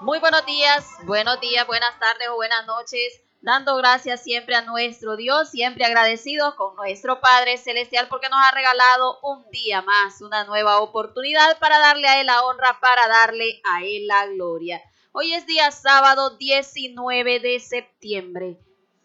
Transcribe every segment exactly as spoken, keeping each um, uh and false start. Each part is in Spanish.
Muy buenos días, buenos días, buenas tardes o buenas noches, dando gracias siempre a nuestro Dios, siempre agradecidos con nuestro Padre Celestial porque nos ha regalado un día más, una nueva oportunidad para darle a Él la honra, para darle a Él la gloria. Hoy es día sábado diecinueve de septiembre.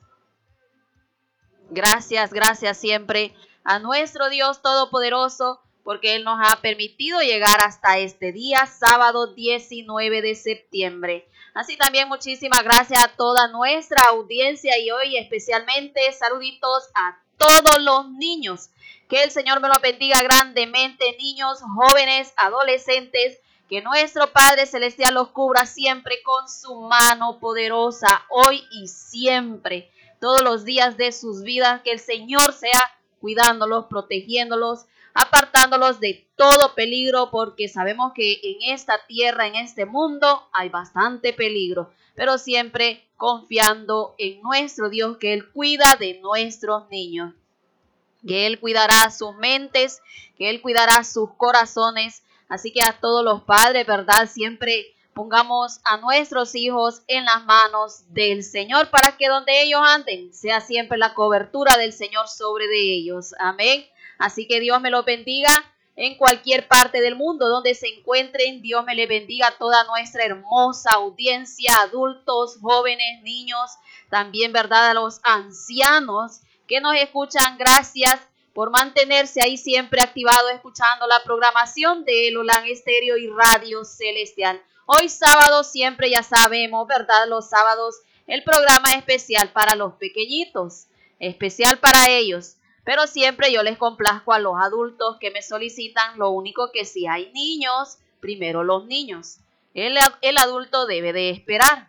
Gracias, gracias siempre a nuestro Dios Todopoderoso, porque Él nos ha permitido llegar hasta este día, sábado diecinueve de septiembre. Así también muchísimas gracias a toda nuestra audiencia y hoy especialmente saluditos a todos los niños. Que el Señor me los bendiga grandemente, niños, jóvenes, adolescentes, que nuestro Padre Celestial los cubra siempre con su mano poderosa, hoy y siempre, todos los días de sus vidas, que el Señor sea cuidándolos, protegiéndolos, apartándolos de todo peligro, porque sabemos que en esta tierra, en este mundo, hay bastante peligro, pero siempre confiando en nuestro Dios, que Él cuida de nuestros niños, que Él cuidará sus mentes, que Él cuidará sus corazones. Así que a todos los padres, ¿verdad? Siempre pongamos a nuestros hijos en las manos del Señor para que donde ellos anden sea siempre la cobertura del Señor sobre de ellos. Amén. Así que Dios me los bendiga en cualquier parte del mundo donde se encuentren. Dios me les bendiga a toda nuestra hermosa audiencia, adultos, jóvenes, niños, también, ¿verdad? A los ancianos que nos escuchan. Gracias por mantenerse ahí siempre activado escuchando la programación de El Olán Estéreo y Radio Celestial. Hoy sábado siempre ya sabemos, ¿verdad? Los sábados el programa especial para los pequeñitos, especial para ellos. Pero siempre yo les complazco a los adultos que me solicitan. Lo único que si hay niños, primero los niños. El, el adulto debe de esperar.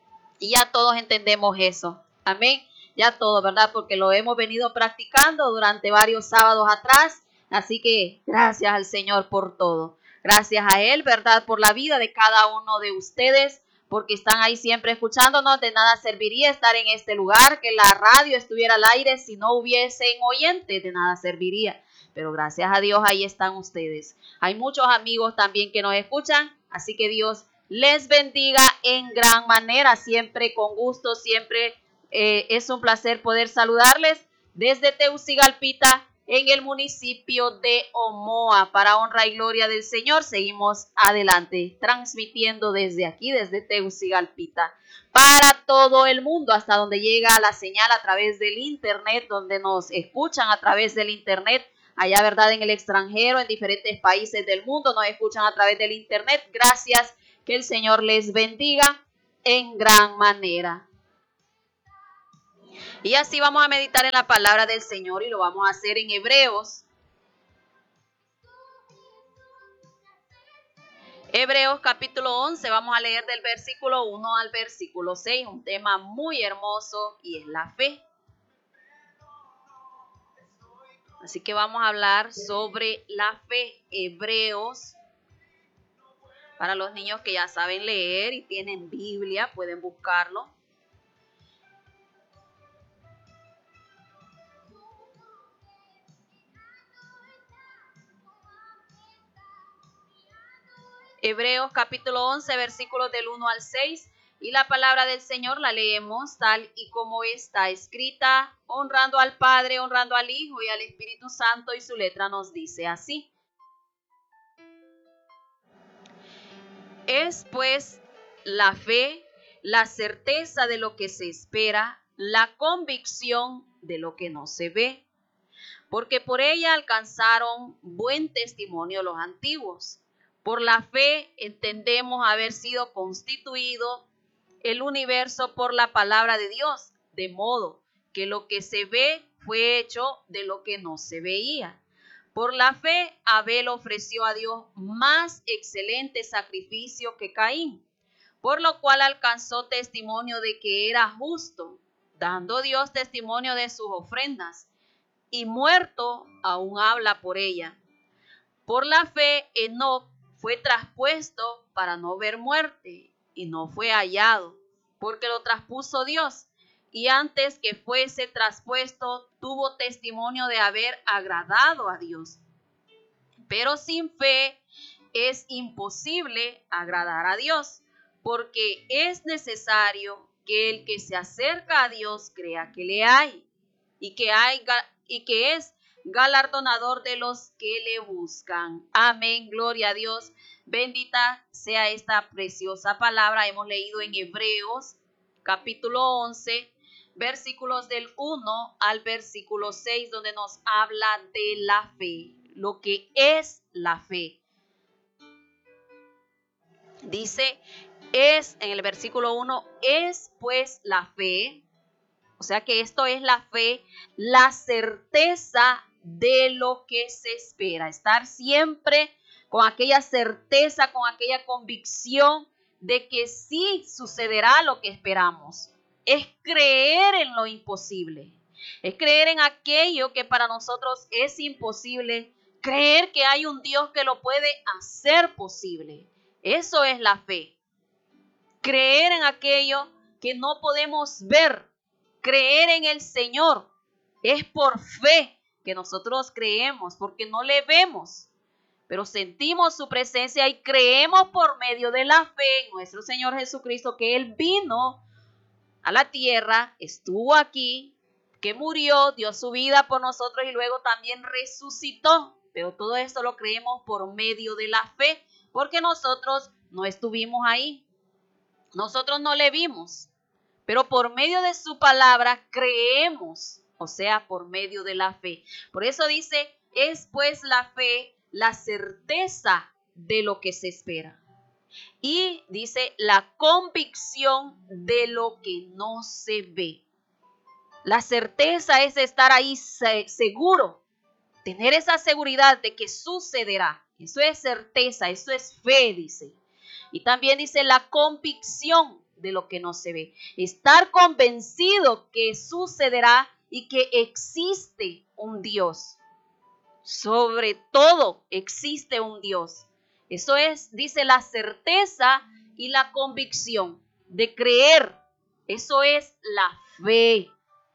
Y ya todos entendemos eso. Amén. Ya todo, ¿verdad? Porque lo hemos venido practicando durante varios sábados atrás. Así que gracias al Señor por todo. Gracias a Él, ¿verdad? Por la vida de cada uno de ustedes, porque están ahí siempre escuchándonos. De nada serviría estar en este lugar, que la radio estuviera al aire si no hubiesen oyentes, de nada serviría. Pero gracias a Dios ahí están ustedes. Hay muchos amigos también que nos escuchan, así que Dios les bendiga en gran manera, siempre con gusto, siempre eh, es un placer poder saludarles desde Tegucigalpita, en el municipio de Omoa. Para honra y gloria del Señor, seguimos adelante, transmitiendo desde aquí, desde Tegucigalpita, para todo el mundo, hasta donde llega la señal a través del internet, donde nos escuchan a través del internet, allá, ¿verdad? En el extranjero, en diferentes países del mundo, nos escuchan a través del internet. Gracias, que el Señor les bendiga en gran manera. Y así vamos a meditar en la palabra del Señor y lo vamos a hacer en Hebreos. Hebreos capítulo once, vamos a leer del versículo uno al versículo seis, un tema muy hermoso y es la fe. Así que vamos a hablar sobre la fe. Hebreos, para los niños que ya saben leer y tienen Biblia, pueden buscarlo. Hebreos capítulo once, versículos del uno al seis, y la palabra del Señor la leemos tal y como está escrita, honrando al Padre, honrando al Hijo y al Espíritu Santo, y su letra nos dice así. Es pues la fe, la certeza de lo que se espera, la convicción de lo que no se ve, porque por ella alcanzaron buen testimonio los antiguos. Por la fe entendemos haber sido constituido el universo por la palabra de Dios, de modo que lo que se ve fue hecho de lo que no se veía. Por la fe Abel ofreció a Dios más excelente sacrificio que Caín, por lo cual alcanzó testimonio de que era justo, dando Dios testimonio de sus ofrendas, y muerto aún habla por ella. Por la fe Enoc fue traspuesto para no ver muerte, y no fue hallado, porque lo traspuso Dios, y antes que fuese traspuesto tuvo testimonio de haber agradado a Dios. Pero sin fe es imposible agradar a Dios, porque es necesario que el que se acerca a Dios crea que le hay y que hay y que es galardonador de los que le buscan. Amén, gloria a Dios. Bendita sea esta preciosa palabra. Hemos leído en Hebreos capítulo once, versículos del uno al versículo seis, donde nos habla de la fe, lo que es la fe. Dice, es en el versículo uno, es pues la fe, o sea que esto es la fe, la certeza de lo que se espera, estar siempre con aquella certeza, con aquella convicción de que sí sucederá lo que esperamos. Es creer en lo imposible, es creer en aquello que para nosotros es imposible, creer que hay un Dios que lo puede hacer posible. Eso es la fe. Creer en aquello que no podemos ver, creer en el Señor. Es por fe que nosotros creemos, porque no le vemos, pero sentimos su presencia y creemos por medio de la fe en nuestro Señor Jesucristo, que Él vino a la tierra, estuvo aquí, que murió, dio su vida por nosotros y luego también resucitó. Pero todo esto lo creemos por medio de la fe, porque nosotros no estuvimos ahí, nosotros no le vimos, pero por medio de su palabra creemos, o sea, por medio de la fe. Por eso dice, es pues la fe la certeza de lo que se espera. Y dice, la convicción de lo que no se ve. La certeza es estar ahí seguro, tener esa seguridad de que sucederá. Eso es certeza, eso es fe, dice. Y también dice la convicción de lo que no se ve. Estar convencido que sucederá y que existe un Dios. Sobre todo existe un Dios. Eso es, dice, la certeza y la convicción de creer. Eso es la fe.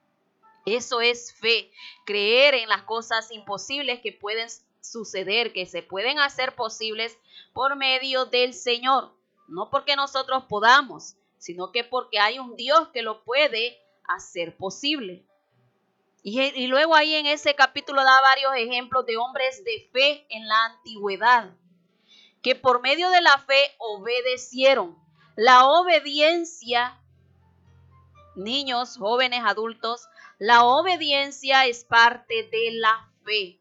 Eso es fe. Creer en las cosas imposibles que pueden suceder, que se pueden hacer posibles por medio del Señor. No porque nosotros podamos, sino que porque hay un Dios que lo puede hacer posible. Y, y luego ahí en ese capítulo da varios ejemplos de hombres de fe en la antigüedad, que por medio de la fe obedecieron. La obediencia, niños, jóvenes, adultos, la obediencia es parte de la fe.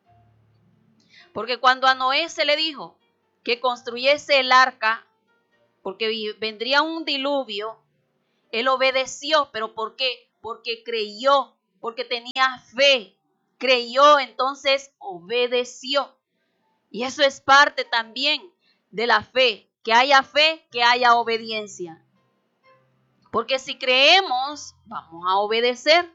Porque cuando a Noé se le dijo que construyese el arca, porque vendría un diluvio, él obedeció. ¿Pero por qué? Porque creyó, porque tenía fe. Creyó, entonces obedeció. Y eso es parte también de la fe. Que haya fe, que haya obediencia. Porque si creemos, vamos a obedecer.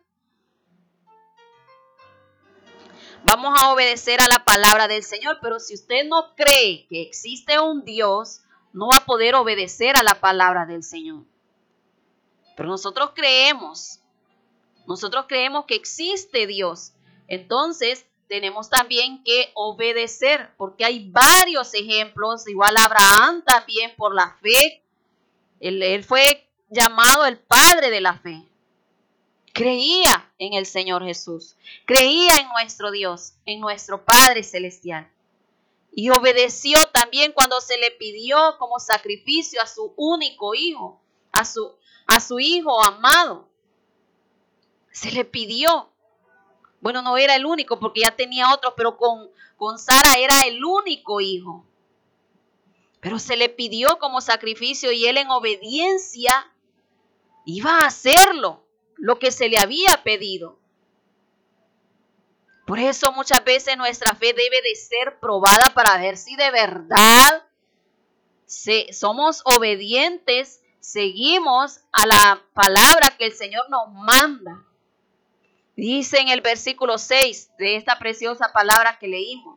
Vamos a obedecer a la palabra del Señor. Pero si usted no cree que existe un Dios, no va a poder obedecer a la palabra del Señor. Pero nosotros creemos. Nosotros creemos que existe Dios. Entonces, tenemos también que obedecer. Porque hay varios ejemplos. Igual Abraham también por la fe. Él, él fue llamado el padre de la fe. Creía en el Señor Jesús. Creía en nuestro Dios, en nuestro Padre Celestial. Y obedeció también cuando se le pidió como sacrificio a su único hijo, a su, a su hijo amado. Se le pidió. Bueno, no era el único porque ya tenía otros, pero con, con Sara era el único hijo. Pero se le pidió como sacrificio y él en obediencia iba a hacerlo, lo que se le había pedido. Por eso muchas veces nuestra fe debe de ser probada para ver si de verdad se, somos obedientes, seguimos a la palabra que el Señor nos manda. Dice en el versículo seis de esta preciosa palabra que leímos.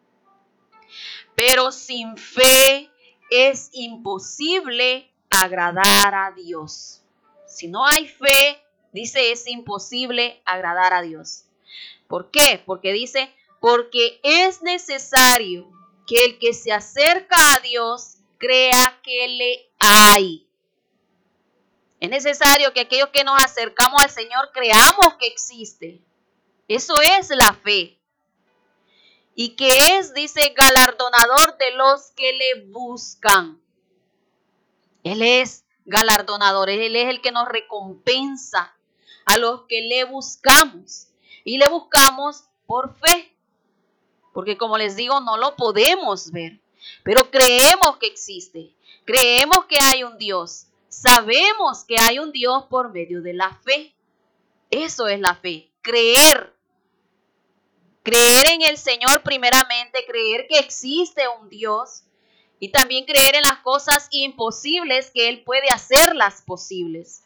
Pero sin fe es imposible agradar a Dios. Si no hay fe, dice, es imposible agradar a Dios. ¿Por qué? Porque dice, porque es necesario que el que se acerca a Dios crea que le hay. Es necesario que aquellos que nos acercamos al Señor creamos que existe. Eso es la fe. Y que es, dice, galardonador de los que le buscan. Él es galardonador, Él es el que nos recompensa a los que le buscamos. Y le buscamos por fe. Porque como les digo, no lo podemos ver. Pero creemos que existe. Creemos que hay un Dios. Sabemos que hay un Dios por medio de la fe. Eso es la fe. Creer. Creer en el Señor primeramente. Creer que existe un Dios. Y también creer en las cosas imposibles que Él puede hacerlas posibles.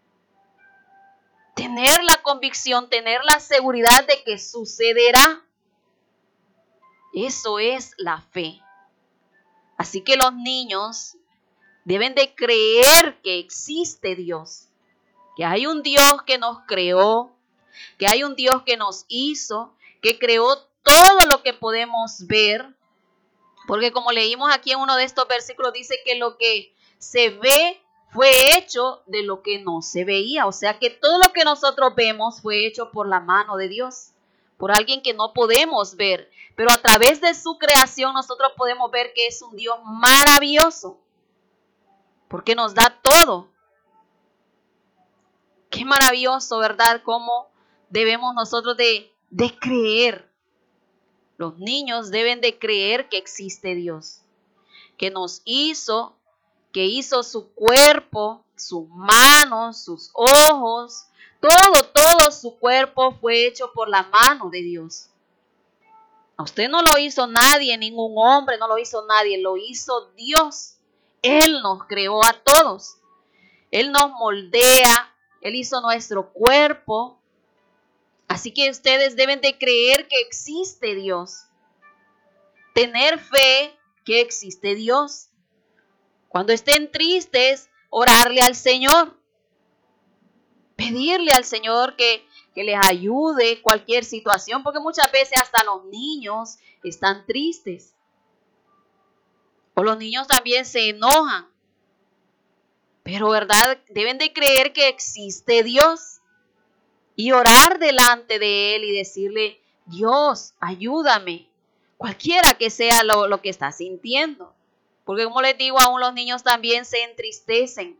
Tener la convicción, tener la seguridad de que sucederá. Eso es la fe. Así que los niños deben de creer que existe Dios, que hay un Dios que nos creó, que hay un Dios que nos hizo, que creó todo lo que podemos ver, porque como leímos aquí en uno de estos versículos, dice que lo que se ve fue hecho de lo que no se veía, o sea que todo lo que nosotros vemos fue hecho por la mano de Dios, por alguien que no podemos ver, pero a través de su creación nosotros podemos ver que es un Dios maravilloso. Porque nos da todo. Qué maravilloso, ¿verdad? Cómo debemos nosotros de, de creer. Los niños deben de creer que existe Dios. Que nos hizo, que hizo su cuerpo, sus manos, sus ojos. Todo, todo su cuerpo fue hecho por la mano de Dios. A usted no lo hizo nadie, ningún hombre, no lo hizo nadie, lo hizo Dios. Él nos creó a todos. Él nos moldea. Él hizo nuestro cuerpo. Así que ustedes deben de creer que existe Dios. Tener fe que existe Dios. Cuando estén tristes, orarle al Señor. Pedirle al Señor que, que les ayude cualquier situación. Porque muchas veces hasta los niños están tristes. O los niños también se enojan. Pero, ¿verdad? Deben de creer que existe Dios. Y orar delante de Él y decirle, Dios, ayúdame. Cualquiera que sea lo, lo que está sintiendo. Porque como les digo, aún los niños también se entristecen.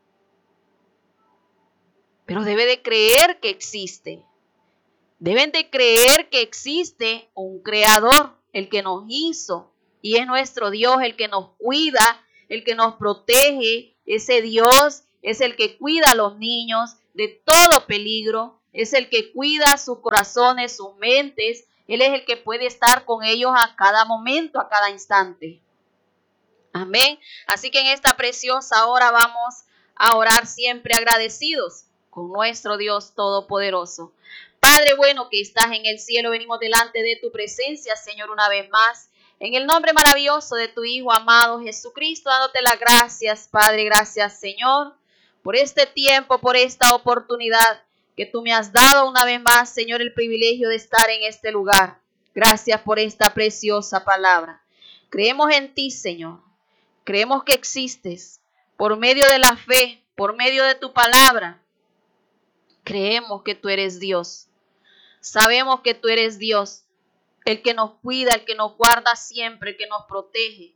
Pero debe de creer que existe. Deben de creer que existe un creador, el que nos hizo. Y es nuestro Dios el que nos cuida, el que nos protege. Ese Dios es el que cuida a los niños de todo peligro. Es el que cuida sus corazones, sus mentes. Él es el que puede estar con ellos a cada momento, a cada instante. Amén. Así que en esta preciosa hora vamos a orar siempre agradecidos con nuestro Dios Todopoderoso. Padre bueno que estás en el cielo, venimos delante de tu presencia, Señor, una vez más. En el nombre maravilloso de tu Hijo amado Jesucristo, dándote las gracias, Padre, gracias, Señor, por este tiempo, por esta oportunidad que tú me has dado una vez más, Señor, el privilegio de estar en este lugar. Gracias por esta preciosa palabra. Creemos en ti, Señor. Creemos que existes por medio de la fe, por medio de tu palabra. Creemos que tú eres Dios. Sabemos que tú eres Dios. El que nos cuida, el que nos guarda siempre, el que nos protege.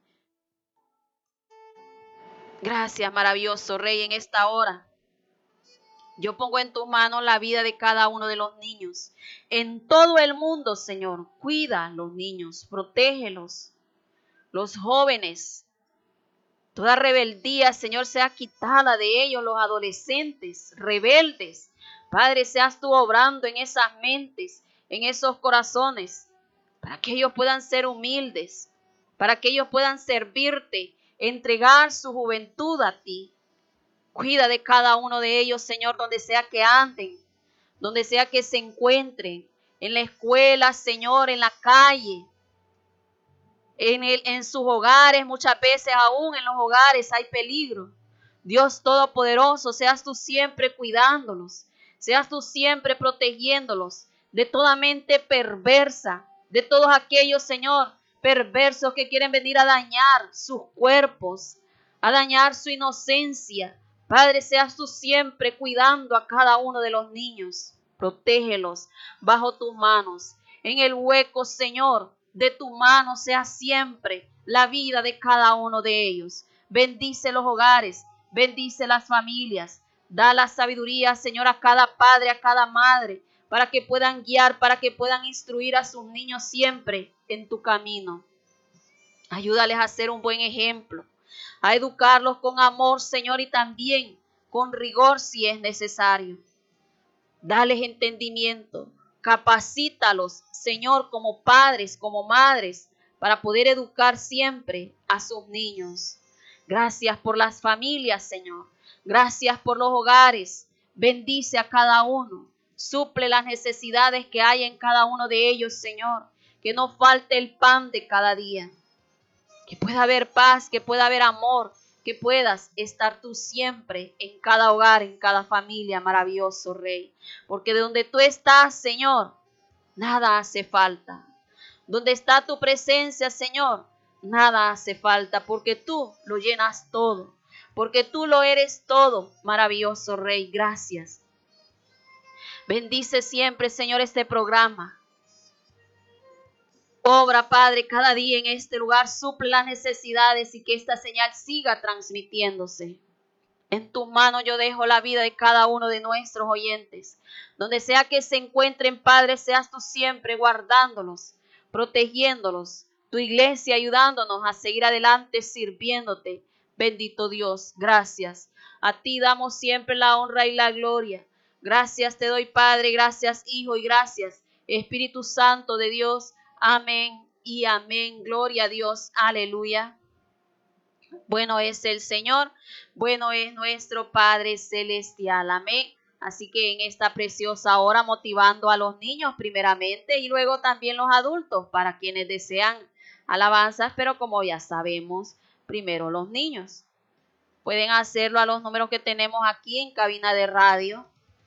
Gracias, maravilloso Rey, en esta hora. Yo pongo en tus manos la vida de cada uno de los niños. En todo el mundo, Señor, cuida a los niños, protégelos. Los jóvenes, toda rebeldía, Señor, sea quitada de ellos, los adolescentes, rebeldes. Padre, seas tú obrando en esas mentes, en esos corazones, para que ellos puedan ser humildes, para que ellos puedan servirte, entregar su juventud a ti. Cuida de cada uno de ellos, Señor, donde sea que anden, donde sea que se encuentren, en la escuela, Señor, en la calle, en, el, en sus hogares, muchas veces aún en los hogares hay peligro. Dios Todopoderoso, seas tú siempre cuidándolos, seas tú siempre protegiéndolos de toda mente perversa, de todos aquellos, Señor, perversos que quieren venir a dañar sus cuerpos, a dañar su inocencia. Padre, seas tú siempre cuidando a cada uno de los niños. Protégelos bajo tus manos. En el hueco, Señor, de tu mano sea siempre la vida de cada uno de ellos. Bendice los hogares, bendice las familias. Da la sabiduría, Señor, a cada padre, a cada madre, para que puedan guiar, para que puedan instruir a sus niños siempre en tu camino. Ayúdales a ser un buen ejemplo, a educarlos con amor, Señor, y también con rigor si es necesario. Dales entendimiento, capacítalos, Señor, como padres, como madres, para poder educar siempre a sus niños. Gracias por las familias, Señor. Gracias por los hogares. Bendice a cada uno. Suple las necesidades que hay en cada uno de ellos, Señor. Que no falte el pan de cada día. Que pueda haber paz, que pueda haber amor, que puedas estar tú siempre en cada hogar, en cada familia, maravilloso Rey. Porque de donde tú estás, Señor, nada hace falta. Donde está tu presencia, Señor, nada hace falta, porque tú lo llenas todo. Porque tú lo eres todo, maravilloso Rey. Gracias. Bendice siempre, Señor, este programa. Obra, Padre, cada día en este lugar, suple las necesidades y que esta señal siga transmitiéndose. En tu mano yo dejo la vida de cada uno de nuestros oyentes. Donde sea que se encuentren, Padre, seas tú siempre guardándolos, protegiéndolos. Tu iglesia ayudándonos a seguir adelante sirviéndote. Bendito Dios, gracias. A ti damos siempre la honra y la gloria. Gracias te doy, Padre, gracias, Hijo, y gracias, Espíritu Santo de Dios. Amén y amén. Gloria a Dios. Aleluya. Bueno es el Señor, bueno es nuestro Padre Celestial. Amén. Así que en esta preciosa hora motivando a los niños primeramente y luego también los adultos para quienes desean alabanzas, pero como ya sabemos, primero los niños. Pueden hacerlo a los números que tenemos aquí en cabina de radio.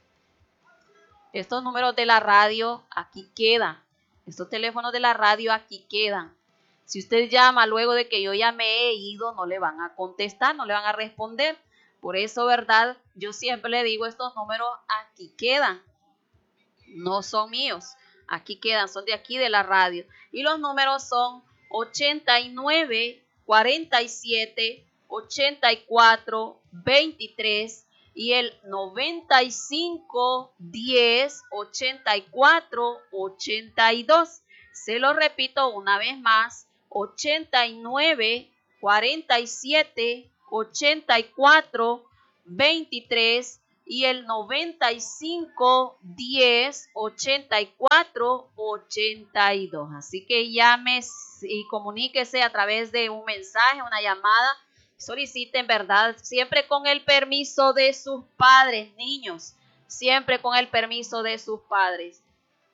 Estos números de la radio aquí quedan. Estos teléfonos de la radio aquí quedan. Si usted llama luego de que yo ya me he ido, no le van a contestar, no le van a responder. Por eso, ¿verdad? Yo siempre le digo, estos números aquí quedan. No son míos. Aquí quedan, son de aquí de la radio. Y los números son ochenta y nueve, cuarenta y siete, ochenta y cuatro, veintitrés. Y el noventa y cinco, diez, ochenta y cuatro, ochenta y dos. Se lo repito una vez más. ochenta y nueve, cuarenta y siete, ochenta y cuatro, veintitrés. Y el noventa y cinco, diez, ochenta y cuatro, ochenta y dos. Así que llame y comuníquese a través de un mensaje, una llamada. Soliciten, ¿verdad? Siempre con el permiso de sus padres, niños. Siempre con el permiso de sus padres.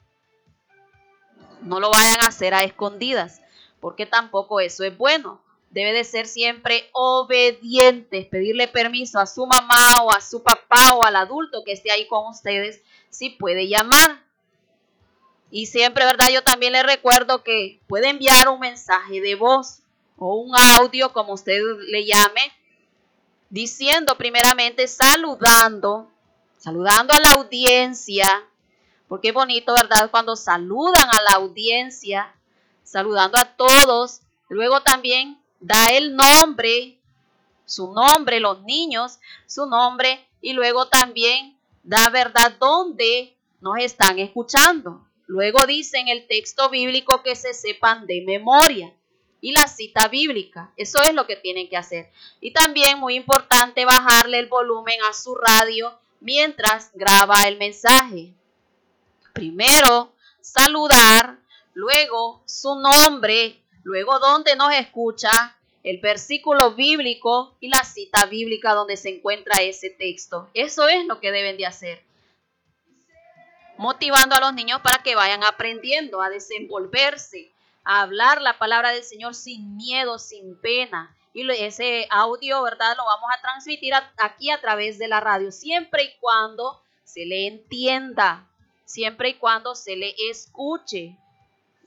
No lo vayan a hacer a escondidas, porque tampoco eso es bueno. Debe de ser siempre obedientes, pedirle permiso a su mamá o a su papá o al adulto que esté ahí con ustedes, si puede llamar. Y siempre, ¿verdad? Yo también les recuerdo que puede enviar un mensaje de voz o un audio, como usted le llame, diciendo primeramente, saludando, saludando a la audiencia, porque es bonito, ¿verdad? Cuando saludan a la audiencia, saludando a todos, luego también da el nombre, su nombre, los niños, su nombre, y luego también da, ¿verdad?, dónde nos están escuchando. Luego dice en el texto bíblico que se sepan de memoria. Y la cita bíblica, eso es lo que tienen que hacer. Y también muy importante bajarle el volumen a su radio mientras graba el mensaje. Primero saludar, luego su nombre, luego dónde nos escucha, el versículo bíblico y la cita bíblica donde se encuentra ese texto. Eso es lo que deben de hacer. Motivando a los niños para que vayan aprendiendo a desenvolverse, a hablar la palabra del Señor sin miedo, sin pena. Y ese audio, ¿verdad?, lo vamos a transmitir a, aquí a través de la radio, siempre y cuando se le entienda, siempre y cuando se le escuche.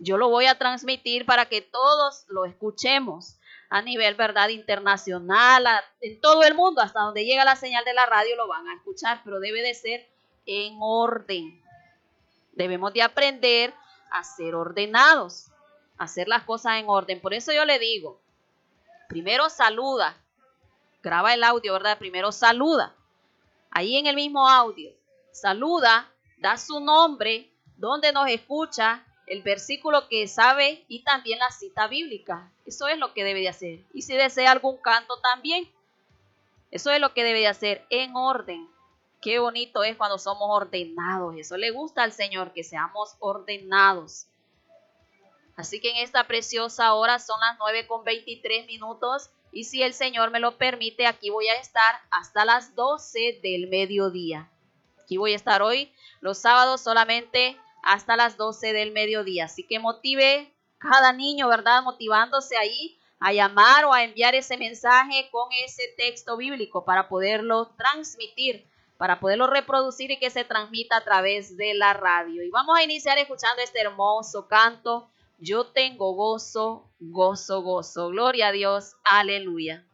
Yo lo voy a transmitir para que todos lo escuchemos a nivel, ¿verdad?, internacional, a, en todo el mundo, hasta donde llega la señal de la radio lo van a escuchar, pero debe de ser en orden. Debemos de aprender a ser ordenados, a hacer las cosas en orden. Por eso yo le digo, primero saluda, graba el audio, ¿verdad? Primero saluda, ahí en el mismo audio, saluda, da su nombre, donde nos escucha, el versículo que sabe y también la cita bíblica. Eso es lo que debe de hacer. Y si desea algún canto también, eso es lo que debe de hacer en orden. Qué bonito es cuando somos ordenados. Eso le gusta al Señor, que seamos ordenados. Así que en esta preciosa hora son las nueve con veintitrés minutos. Y si el Señor me lo permite, aquí voy a estar hasta las doce del mediodía. Aquí voy a estar hoy, los sábados, solamente hasta las doce del mediodía. Así que motive cada niño, ¿verdad? Motivándose ahí a llamar o a enviar ese mensaje con ese texto bíblico para poderlo transmitir, para poderlo reproducir y que se transmita a través de la radio. Y vamos a iniciar escuchando este hermoso canto. Yo tengo gozo, gozo, gozo. Gloria a Dios. Aleluya.